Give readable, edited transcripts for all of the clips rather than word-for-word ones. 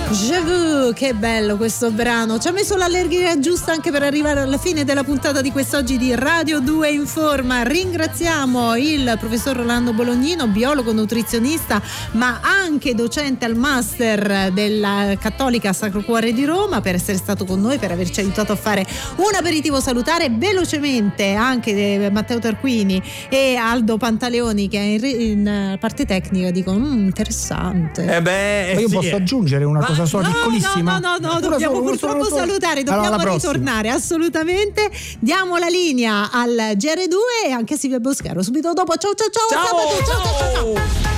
Je veux, che bello questo brano, ci ha messo l'allergia giusta anche per arrivare alla fine della puntata di quest'oggi di Radio 2 Informa. Ringraziamo il professor Rolando Bolognino, biologo nutrizionista ma anche docente al master della Cattolica Sacro Cuore di Roma, per essere stato con noi, per averci aiutato a fare un aperitivo salutare. Velocemente anche Matteo Tarquini e Aldo Pantaleoni, che è in parte tecnica, dicono interessante. Ma io posso aggiungere una cosa solo piccolissima? No, dobbiamo purtroppo salutare, dobbiamo ritornare assolutamente. Diamo la linea al GR2 e anche a Silvia Boschero subito dopo. Ciao. Ciao.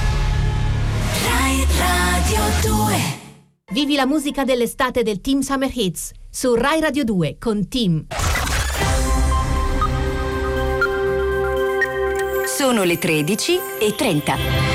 Rai Radio 2. Vivi la musica dell'estate del Team Summer Hits su Rai Radio 2 con Team. Sono le 13:30.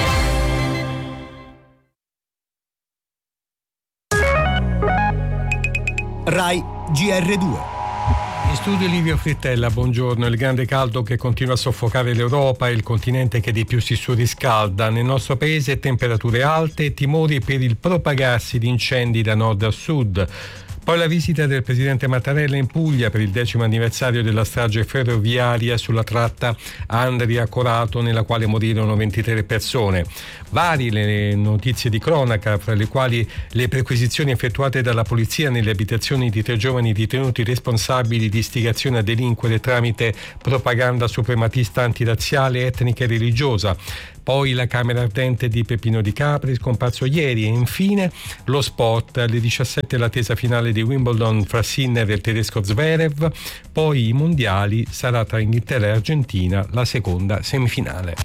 Rai GR2. In studio Livio Frittella, buongiorno. Il grande caldo che continua a soffocare l'Europa, il continente che di più si surriscalda. Nel nostro paese temperature alte e timori per il propagarsi di incendi da nord a sud. Poi la visita del presidente Mattarella in Puglia per il 10° anniversario della strage ferroviaria sulla tratta Andria-Corato, nella quale morirono 23 persone. Varie le notizie di cronaca, fra le quali le perquisizioni effettuate dalla polizia nelle abitazioni di 3 giovani ritenuti responsabili di istigazione a delinquere tramite propaganda suprematista antirazziale, etnica e religiosa. Poi la camera ardente di Peppino Di Capri, scomparso ieri, e infine lo sport. Alle 17 l'attesa finale di Wimbledon fra Sinner e il tedesco Zverev, poi i mondiali, sarà tra Inghilterra e Argentina la seconda semifinale.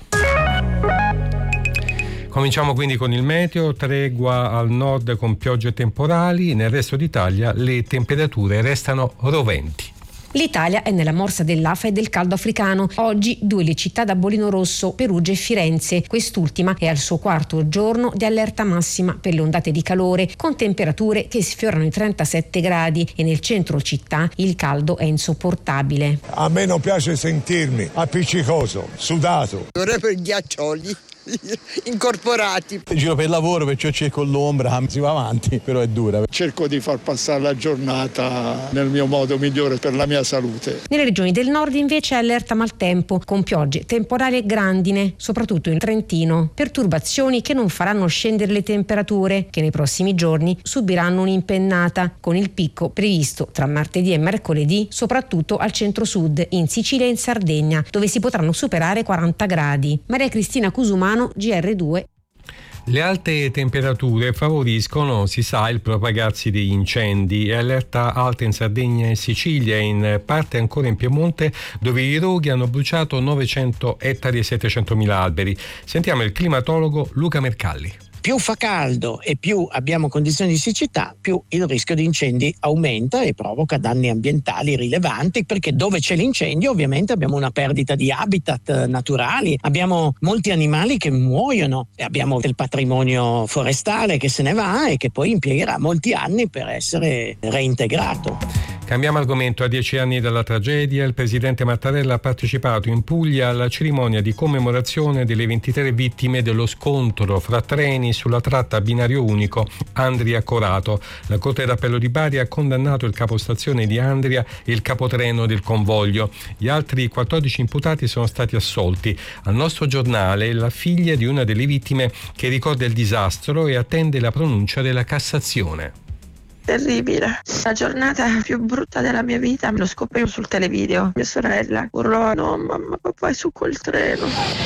Cominciamo quindi con il meteo, tregua al nord con piogge temporali, nel resto d'Italia le temperature restano roventi. L'Italia è nella morsa dell'afa e del caldo africano. Oggi 2 le città da bolino rosso, Perugia e Firenze. Quest'ultima è al suo 4° giorno di allerta massima per le ondate di calore, con temperature che sfiorano i 37 gradi e nel centro città il caldo è insopportabile. A me non piace sentirmi appiccicoso, sudato. Vorrei i ghiaccioli incorporati. Giro per lavoro, perciò cerco l'ombra, si va avanti, però è dura. Cerco di far passare la giornata nel mio modo migliore per la mia salute. Nelle regioni del nord invece è allerta maltempo, con piogge temporali e grandine, soprattutto in Trentino. Perturbazioni che non faranno scendere le temperature, che nei prossimi giorni subiranno un'impennata, con il picco previsto tra martedì e mercoledì, soprattutto al centro-sud, in Sicilia e in Sardegna, dove si potranno superare 40 gradi. Maria Cristina Cusumano, GR2. Le alte temperature favoriscono, si sa, il propagarsi degli incendi. È allerta alta in Sardegna e Sicilia, in parte ancora in Piemonte, dove i roghi hanno bruciato 900 ettari e 700.000 alberi. Sentiamo il climatologo Luca Mercalli. Più fa caldo e più abbiamo condizioni di siccità, più il rischio di incendi aumenta e provoca danni ambientali rilevanti, perché dove c'è l'incendio ovviamente abbiamo una perdita di habitat naturali, abbiamo molti animali che muoiono e abbiamo il patrimonio forestale che se ne va e che poi impiegherà molti anni per essere reintegrato. Cambiamo argomento. A 10 anni dalla tragedia, il presidente Mattarella ha partecipato in Puglia alla cerimonia di commemorazione delle 23 vittime dello scontro fra treni sulla tratta a binario unico Andria-Corato. La Corte d'Appello di Bari ha condannato il capostazione di Andria e il capotreno del convoglio. Gli altri 14 imputati sono stati assolti. Al nostro giornale la figlia di una delle vittime che ricorda il disastro e attende la pronuncia della Cassazione. Terribile, la giornata più brutta della mia vita me lo scopro sul televideo. Mia sorella urlò: no mamma, papà è su quel treno.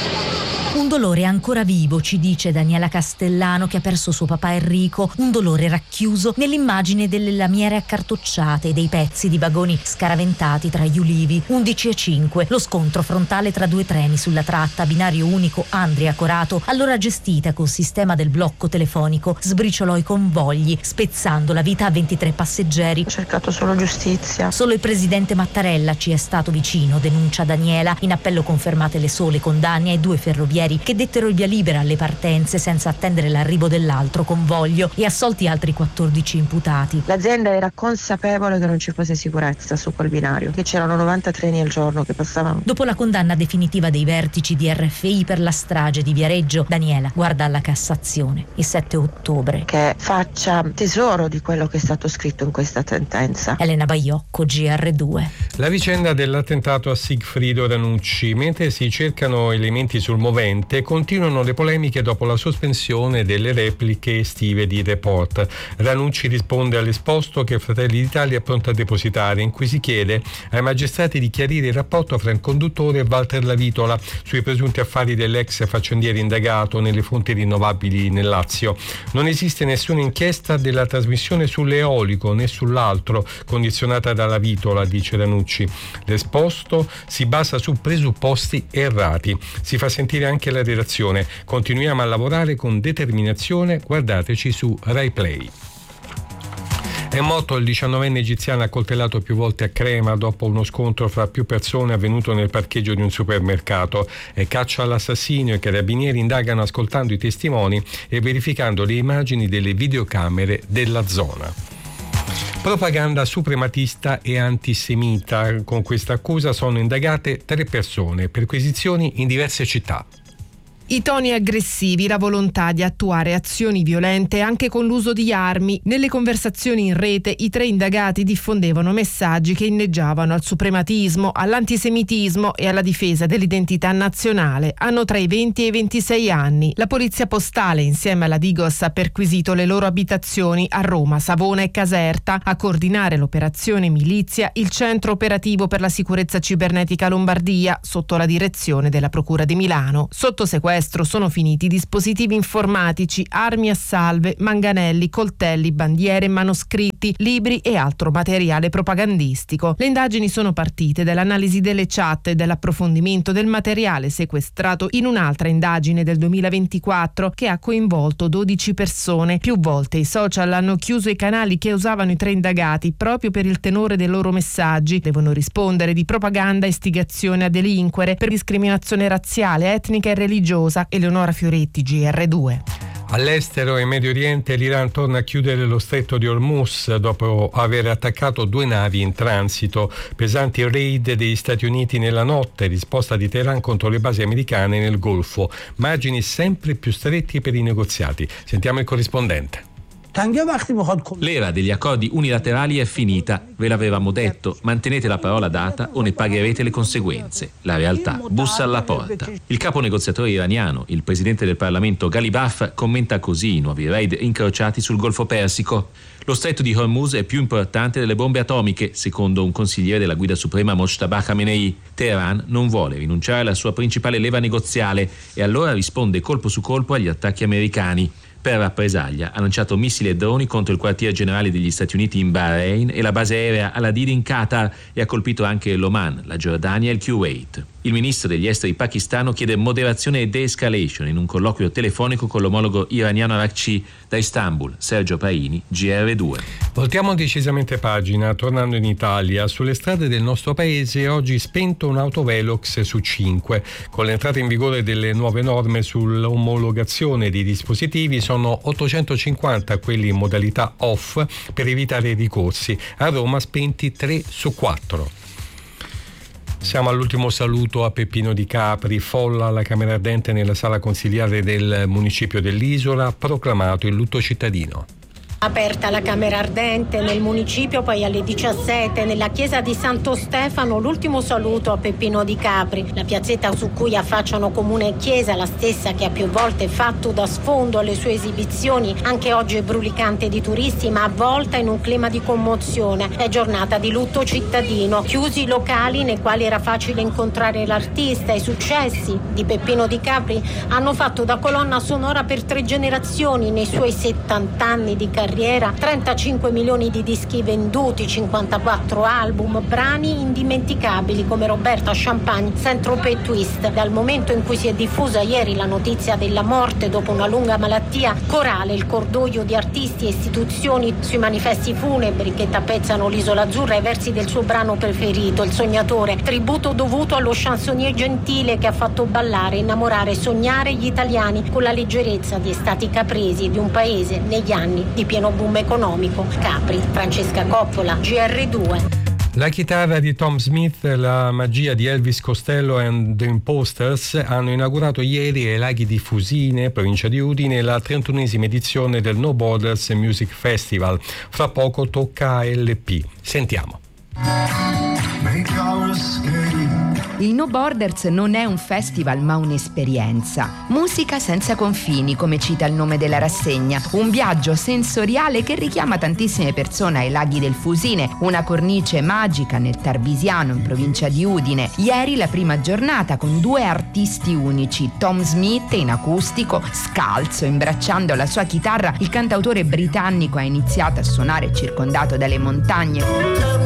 Un dolore ancora vivo, ci dice Daniela Castellano, che ha perso suo papà Enrico, un dolore racchiuso nell'immagine delle lamiere accartocciate e dei pezzi di vagoni scaraventati tra gli ulivi. 11:05, lo scontro frontale tra 2 treni sulla tratta binario unico Andria-Corato, allora gestita col sistema del blocco telefonico, sbriciolò i convogli, spezzando la vita a 23 passeggeri. Ho cercato solo giustizia. Solo il presidente Mattarella ci è stato vicino, denuncia Daniela. In appello confermate le sole condanne ai 2 ferrovieri carabinieri che dettero il via libera alle partenze senza attendere l'arrivo dell'altro convoglio e assolti altri 14 imputati. L'azienda era consapevole che non ci fosse sicurezza su quel binario, che c'erano 90 treni al giorno che passavano. Dopo la condanna definitiva dei vertici di RFI per la strage di Viareggio, Daniela guarda alla Cassazione il 7 ottobre. Che faccia tesoro di quello che è stato scritto in questa sentenza. Elena Baiocco, GR2. La vicenda dell'attentato a Sigfrido Ranucci. Mentre si cercano elementi sul movente, continuano le polemiche dopo la sospensione delle repliche estive di Report. Ranucci risponde all'esposto che Fratelli d'Italia è pronto a depositare, in cui si chiede ai magistrati di chiarire il rapporto fra il conduttore e Walter Lavitola sui presunti affari dell'ex faccendiere indagato nelle fonti rinnovabili nel Lazio. Non esiste nessuna inchiesta della trasmissione sull'eolico né sull'altro condizionata da Lavitola, dice Ranucci. L'esposto si basa su presupposti errati. Si fa sentire anche la redazione. Continuiamo a lavorare con determinazione, guardateci su Rai Play. È morto il 19enne egiziano accoltellato più volte a Crema dopo uno scontro fra più persone avvenuto nel parcheggio di un supermercato. Caccia all'assassino, i carabinieri indagano ascoltando i testimoni e verificando le immagini delle videocamere della zona. Propaganda suprematista e antisemita. Con questa accusa sono indagate 3 persone, perquisizioni in diverse città. I toni aggressivi, la volontà di attuare azioni violente anche con l'uso di armi. Nelle conversazioni in rete i 3 indagati diffondevano messaggi che inneggiavano al suprematismo, all'antisemitismo e alla difesa dell'identità nazionale. Hanno tra i 20 e i 26 anni. La polizia postale insieme alla Digos ha perquisito le loro abitazioni a Roma, Savona e Caserta. A coordinare l'operazione milizia il Centro Operativo per la Sicurezza Cibernetica Lombardia sotto la direzione della Procura di Milano. Sotto sequestro sono finiti dispositivi informatici, armi a salve, manganelli, coltelli, bandiere, manoscritti, libri e altro materiale propagandistico. Le indagini sono partite dall'analisi delle chat e dall'approfondimento del materiale sequestrato in un'altra indagine del 2024 che ha coinvolto 12 persone. Più volte i social hanno chiuso i canali che usavano i 3 indagati proprio per il tenore dei loro messaggi. Devono rispondere di propaganda e istigazione a delinquere per discriminazione razziale, etnica e religiosa. Eleonora Fioretti, GR2. All'estero, in Medio Oriente, l'Iran torna a chiudere lo stretto di Hormuz dopo aver attaccato 2 navi in transito. Pesanti raid degli Stati Uniti nella notte, risposta di Teheran contro le basi americane nel Golfo. Margini sempre più stretti per i negoziati. Sentiamo il corrispondente. L'era degli accordi unilaterali è finita, ve l'avevamo detto, mantenete la parola data o ne pagherete le conseguenze. La realtà bussa alla porta. Il capo negoziatore iraniano, il presidente del Parlamento Ghalibaf, commenta così i nuovi raid incrociati sul Golfo Persico. Lo stretto di Hormuz è più importante delle bombe atomiche, secondo un consigliere della guida suprema Mojtaba Khamenei. Teheran non vuole rinunciare alla sua principale leva negoziale e allora risponde colpo su colpo agli attacchi americani. Per rappresaglia ha lanciato missili e droni contro il quartier generale degli Stati Uniti in Bahrain e la base aerea Al-Adid in Qatar e ha colpito anche l'Oman, la Giordania e il Kuwait. Il ministro degli esteri pakistano chiede moderazione e de-escalation in un colloquio telefonico con l'omologo iraniano Araghchi. Da Istanbul, Sergio Paini, GR2. Voltiamo decisamente pagina, tornando in Italia. Sulle strade del nostro paese oggi spento un autovelox su 5. Con l'entrata in vigore delle nuove norme sull'omologazione dei dispositivi sono 850 quelli in modalità off per evitare i ricorsi. A Roma spenti 3 su 4. Siamo all'ultimo saluto a Peppino di Capri, folla alla Camera Ardente nella sala consiliare del municipio dell'Isola, proclamato il lutto cittadino. Aperta la Camera Ardente nel municipio, poi alle 17 nella chiesa di Santo Stefano l'ultimo saluto a Peppino di Capri. La piazzetta su cui affacciano comune e chiesa, la stessa che ha più volte fatto da sfondo alle sue esibizioni, anche oggi è brulicante di turisti ma avvolta in un clima di commozione. È giornata di lutto cittadino, chiusi i locali nei quali era facile incontrare l'artista. I successi di Peppino di Capri hanno fatto da colonna sonora per 3 generazioni nei suoi 70 anni di carriera. carriera, 35 milioni di dischi venduti, 54 album, brani indimenticabili come Roberta Champagne, Saint-Tropez Twist. Dal momento in cui si è diffusa ieri la notizia della morte dopo una lunga malattia, corale il cordoglio di artisti e istituzioni sui manifesti funebri che tappezzano l'Isola Azzurra ai versi del suo brano preferito, Il Sognatore, tributo dovuto allo chansonnier gentile che ha fatto ballare, innamorare e sognare gli italiani con la leggerezza di estati capresi di un paese negli anni di pieno boom economico. Capri, Francesca Coppola, GR2. La chitarra di Tom Smith, la magia di Elvis Costello and the Imposters hanno inaugurato ieri ai laghi di Fusine, provincia di Udine, la 31esima edizione del No Borders Music Festival. Fra poco tocca a LP. Sentiamo. Il No Borders non è un festival ma un'esperienza. Musica senza confini, come cita il nome della rassegna. Un viaggio sensoriale che richiama tantissime persone ai laghi del Fusine, una cornice magica nel Tarbisiano in provincia di Udine. Ieri la prima giornata con 2 artisti unici, Tom Smith in acustico, scalzo, imbracciando la sua chitarra, il cantautore britannico ha iniziato a suonare circondato dalle montagne.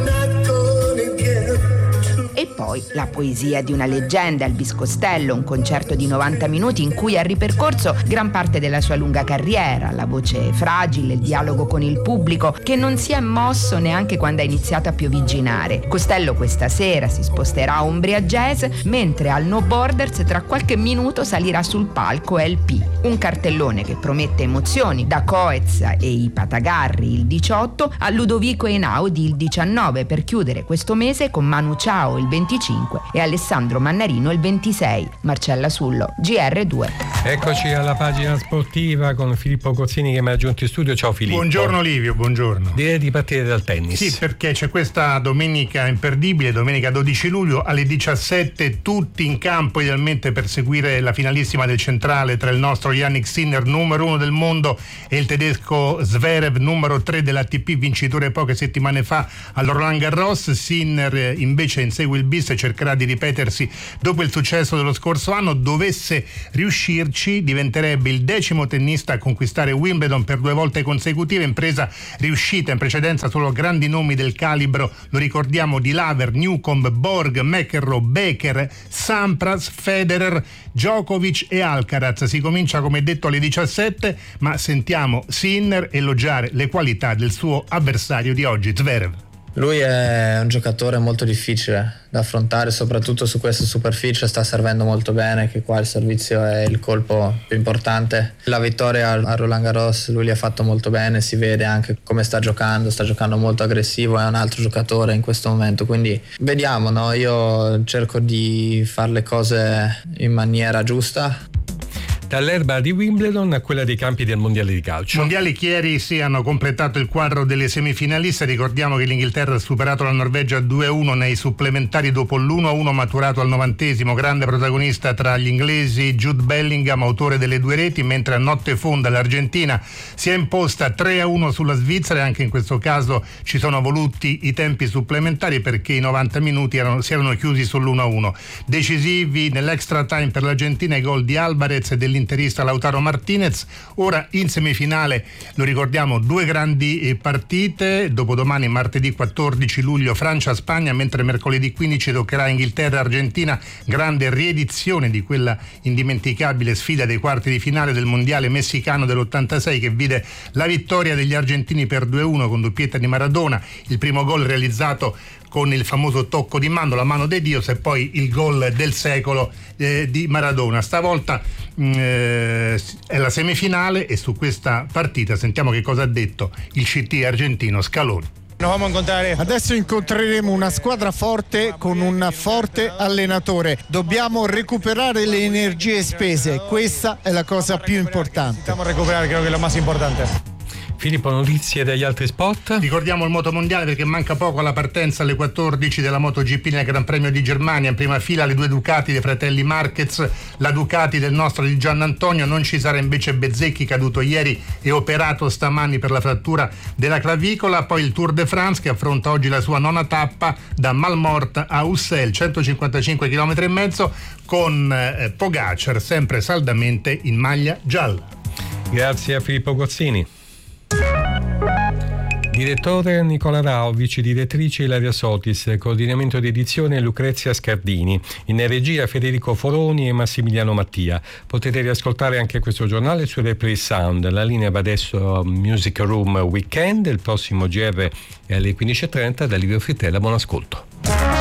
E poi la poesia di una leggenda, Elvis Costello, un concerto di 90 minuti in cui ha ripercorso gran parte della sua lunga carriera, la voce fragile, il dialogo con il pubblico che non si è mosso neanche quando ha iniziato a piovigginare. Costello questa sera si sposterà a Umbria Jazz, mentre al No Borders tra qualche minuto salirà sul palco LP. Un cartellone che promette emozioni, da Coez e i Patagarri il 18 a Ludovico Einaudi il 19, per chiudere questo mese con Manu Chao il 25 e Alessandro Mannarino il 26. Marcella Sullo, GR2. Eccoci alla pagina sportiva con Filippo Cozzini che mi ha raggiunto in studio. Ciao Filippo. Buongiorno Livio, buongiorno. Direi di partire dal tennis. Sì, perché c'è questa domenica imperdibile, domenica 12 luglio alle 17, tutti in campo idealmente per seguire la finalissima del centrale tra il nostro Jannik Sinner, numero 1 del mondo, e il tedesco Zverev, numero 3 dell'ATP, vincitore poche settimane fa al Roland Garros. Sinner invece insegue il bis e cercherà di ripetersi dopo il successo dello scorso anno. Dovesse riuscirci, diventerebbe il 10° tennista a conquistare Wimbledon per 2 volte consecutive, impresa riuscita in precedenza solo grandi nomi del calibro, lo ricordiamo, di Laver, Newcomb, Borg, McEnroe, Becker, Sampras, Federer, Djokovic e Alcaraz. Si comincia come detto alle 17, ma sentiamo Sinner elogiare le qualità del suo avversario di oggi, Zverev. Lui è un giocatore molto difficile da affrontare, soprattutto su questa superficie sta servendo molto bene, che qua il servizio è il colpo più importante. La vittoria al Roland Garros lui li ha fatto molto bene, si vede anche come sta giocando molto aggressivo, è un altro giocatore in questo momento, quindi vediamo, no? Io cerco di fare le cose in maniera giusta. Dall'erba di Wimbledon a quella dei campi del Mondiale di calcio. Mondiali che ieri hanno completato il quadro delle semifinaliste. Ricordiamo che l'Inghilterra ha superato la Norvegia 2-1 nei supplementari dopo l'1-1 maturato al 90°. Grande protagonista tra gli inglesi Jude Bellingham, autore delle 2 reti, mentre a notte fonda l'Argentina si è imposta 3-1 sulla Svizzera, e anche in questo caso ci sono voluti i tempi supplementari perché i 90 minuti si erano chiusi sull'1-1. Decisivi nell'extra time per l'Argentina i gol di Alvarez e dell'interista Lautaro Martinez. Ora in semifinale, lo ricordiamo, 2 grandi partite. Dopodomani, martedì 14 luglio, Francia-Spagna, mentre mercoledì 15 toccherà Inghilterra-Argentina. Grande riedizione di quella indimenticabile sfida dei quarti di finale del mondiale messicano dell'86 che vide la vittoria degli argentini per 2-1 con doppietta di Maradona, il primo gol realizzato con il famoso tocco di mano, la mano de Dios, e poi il gol del secolo di Maradona. Stavolta è la semifinale e su questa partita sentiamo che cosa ha detto il CT argentino Scaloni. Adesso incontreremo una squadra forte con un forte allenatore. Dobbiamo recuperare le energie spese, questa è la cosa più importante. Dobbiamo recuperare, credo che è la más importante. Filippo, notizie dagli altri sport? Ricordiamo il motomondiale perché manca poco alla partenza alle 14 della MotoGP nel Gran Premio di Germania. In prima fila le 2 Ducati dei fratelli Marquez, la Ducati del nostro di Giannantonio. Non ci sarà invece Bezzecchi, caduto ieri e operato stamani per la frattura della clavicola. Poi il Tour de France che affronta oggi la sua 9ª tappa da Malmort a Ussel, 155 km e mezzo, con Pogacar sempre saldamente in maglia gialla. Grazie a Filippo Cozzini. Direttore Nicola Rao, vice direttrice Ilaria Sotis, coordinamento di edizione Lucrezia Scardini, in regia Federico Foroni e Massimiliano Mattia. Potete riascoltare anche questo giornale su Replay Sound. La linea va adesso Music Room Weekend, il prossimo GR è alle 15.30. Da Livio Frittella, buon ascolto.